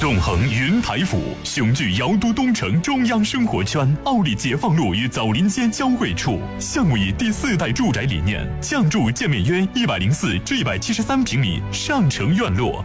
纵横云台府，雄踞瑶都东城中央生活圈，奥利解放路与枣林街交汇处。项目以第4代住宅理念，降筑建面约104至173平米上城院落，